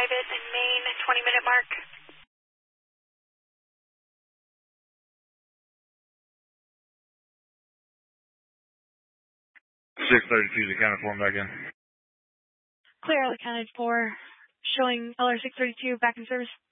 private and main 20-minute mark. 632 is accounted for, I'm back in. Clear, accounted for. Showing LR632 back in service.